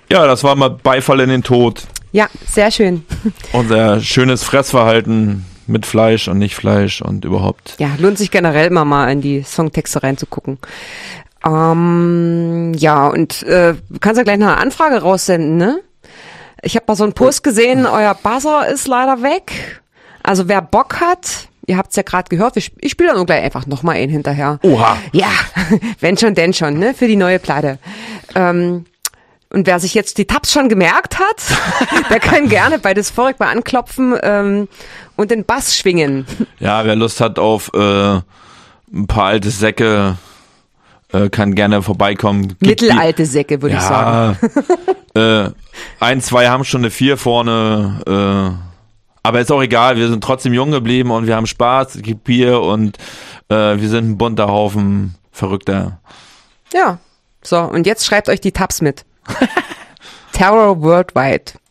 Ja, das war mal Beifall in den Tod. Ja, sehr schön. Unser schönes Fressverhalten mit Fleisch und nicht Fleisch und überhaupt. Ja, lohnt sich generell immer mal in die Songtexte reinzugucken. Ja, und du kannst ja gleich noch eine Anfrage raussenden, ne? Ich habe mal so einen Post gesehen, euer Buzzer ist leider weg. Also wer Bock hat, ihr habt's ja gerade gehört, ich spiele dann gleich einfach nochmal einen hinterher. Oha. Ja, wenn schon, denn schon, ne? Für die neue Platte. Und wer sich jetzt die Tabs schon gemerkt hat, der kann gerne bei Dysphoric mal anklopfen und den Bass schwingen. Ja, wer Lust hat auf ein paar alte Säcke, kann gerne vorbeikommen. Mittelalte Säcke, würde ich sagen. 1, 2 haben schon eine 4 vorne, aber ist auch egal, wir sind trotzdem jung geblieben und wir haben Spaß, es gibt Bier und wir sind ein bunter Haufen Verrückter. Ja, so, und jetzt schreibt euch die Tabs mit. Terror Worldwide.